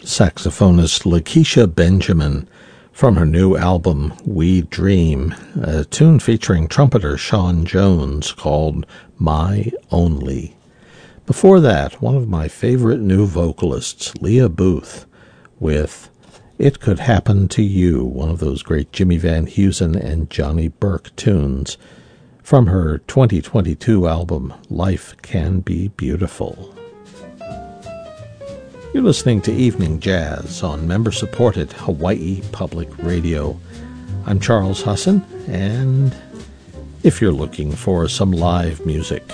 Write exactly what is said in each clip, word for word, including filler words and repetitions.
saxophonist Lakeisha Benjamin from her new album We Dream, a tune featuring trumpeter Sean Jones called My Only. Before that, one of my favorite new vocalists, Leah Booth, with It Could Happen to You, one of those great Jimmy Van Heusen and Johnny Burke tunes from her twenty twenty-two album Life Can Be Beautiful. You're listening to Evening Jazz on member-supported Hawaii Public Radio. I'm Charles Husson, and if you're looking for some live music,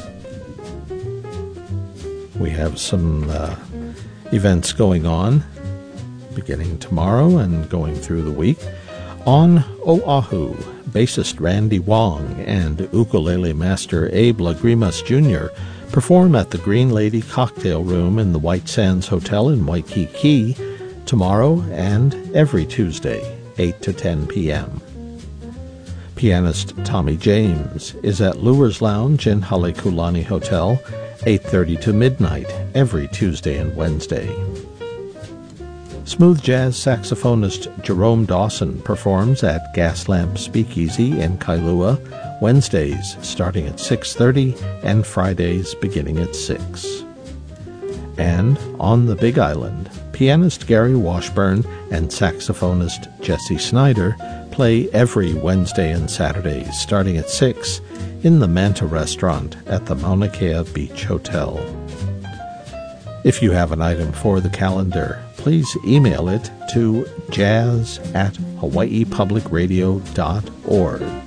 we have some uh, events going on beginning tomorrow and going through the week. On Oahu, bassist Randy Wong and ukulele master Abe Lagrimas Junior perform at the Green Lady Cocktail Room in the White Sands Hotel in Waikiki tomorrow and every Tuesday, eight to ten p.m. Pianist Tommy James is at Lure's Lounge in Halekulani Hotel, eight thirty to midnight, every Tuesday and Wednesday. Smooth jazz saxophonist Jerome Dawson performs at Gaslamp Speakeasy in Kailua, Wednesdays starting at six thirty and Fridays beginning at six. And on the Big Island, pianist Gary Washburn and saxophonist Jesse Snyder play every Wednesday and Saturday starting at six in the Manta Restaurant at the Mauna Kea Beach Hotel. If you have an item for the calendar, please email it to jazz at hawaii public radio dot org.